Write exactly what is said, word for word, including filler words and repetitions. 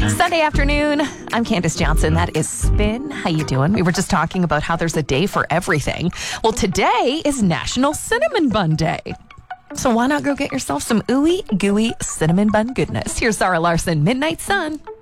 Sunday afternoon, I'm Candace Johnson. That is Spin. How you doing? We were just talking about how there's a day for everything. Well, today is National Cinnamon Bun Day. So why not go get yourself some ooey gooey cinnamon bun goodness? Here's Zara Larson, Midnight Sun.